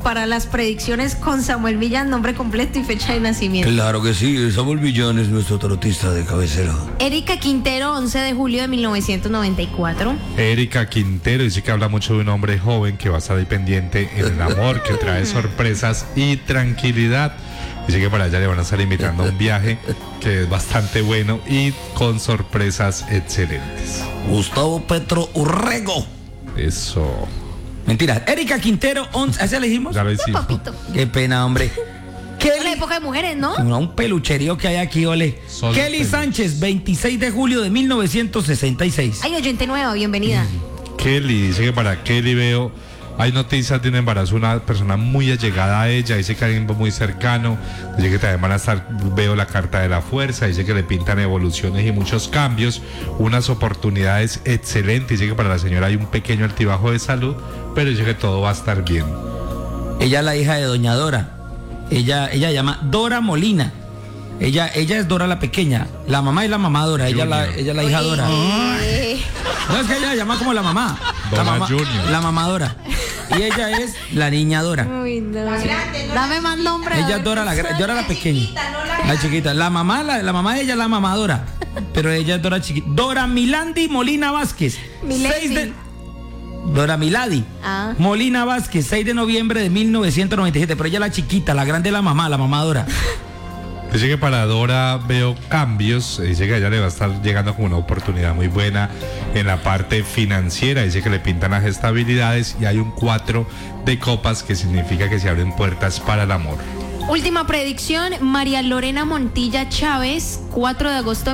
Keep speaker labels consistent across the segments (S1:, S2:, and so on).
S1: para las predicciones con Samuel Millán, nombre completo y fecha de nacimiento.
S2: Claro que sí, Samuel Millán es nuestro tarotista de cabecera.
S1: Erika Quintero, 11 de julio de 1994.
S3: Erika Quintero dice que habla mucho de un hombre joven que va a estar ahí pendiente en el amor, que trae sorpresas y tranquilidad. Dice que para allá le van a estar invitando a un viaje que es bastante bueno y con sorpresas excelentes.
S2: Gustavo Petro Urrego.
S3: Eso.
S2: Mentira, Erika Quintero, 11, ¿así elegimos?
S3: Ya lo
S1: No,
S3: hicimos.
S1: papito.
S2: Qué pena, hombre.
S1: Es la época de mujeres, ¿no?
S2: Un pelucherío que hay aquí, ole.
S3: Solo
S2: Kelly
S3: peluche.
S2: Sánchez, 26 de julio de 1966.
S1: Ay, oyente nueva, bienvenida.
S3: Kelly dice que para Kelly veo, hay noticias de un embarazo, una persona muy allegada a ella, dice que alguien muy cercano, dice que también van a estar, veo la carta de la fuerza, dice que le pintan evoluciones y muchos cambios, unas oportunidades excelentes, dice que para la señora hay un pequeño altibajo de salud, pero dice que todo va a estar bien.
S2: Ella es la hija de Doña Dora. Ella llama Dora Molina. Ella es Dora la pequeña. La mamá es la mamá Dora. Ella es la hija Dora. No, es que ella la llama como la mamá.
S3: Dora
S2: la mamá,
S3: Junior.
S2: La mamá Dora. Y ella es la niña Dora.
S1: Uy, no. Dame más nombre.
S2: Ella es Dora la pequeña. La chiquita. La mamá de ella es la mamá Dora. Pero ella es Dora chiquita. Dora Milandi Molina Vázquez.
S1: Milady.
S2: Dora Milady.
S1: Ah.
S2: Molina Vázquez, 6 de noviembre de 1997. Pero ella es la chiquita, la grande es la mamá Dora.
S3: Dice que para Dora veo cambios, dice que a ella le va a estar llegando como una oportunidad muy buena en la parte financiera, dice que le pintan las estabilidades y hay un 4 de copas que significa que se abren puertas para el amor.
S1: Última predicción, María Lorena Montilla Chávez, 4 de agosto de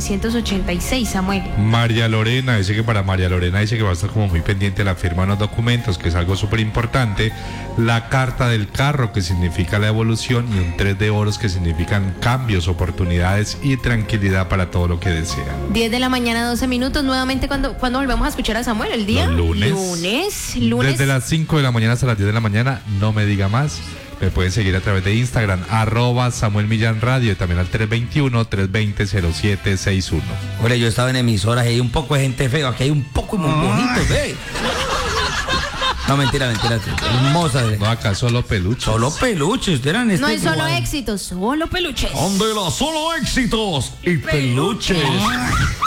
S1: 1986, Samuel.
S3: María Lorena, dice que para María Lorena dice que va a estar como muy pendiente de la firma de los documentos, que es algo súper importante, la carta del carro que significa la evolución y un 3 de oros que significan cambios, oportunidades y tranquilidad para todo lo que desea.
S1: 10 de la mañana, 12 minutos, nuevamente cuando volvemos a escuchar a Samuel, ¿el día?
S3: Los lunes.
S1: Lunes.
S3: Desde las 5 de la mañana hasta las 10 de la mañana, no me diga más. Me pueden seguir a través de Instagram, @Samuel Millán Radio, y también al 321-320-0761.
S2: Hombre, yo estaba en emisoras y hay un poco de gente feo, aquí hay un poco muy bonito, ve. No, mentira, hermosa.
S3: No, acá solo peluches.
S2: Solo peluches, eran
S1: No es solo éxitos, solo peluches.
S2: Solo éxitos y peluches.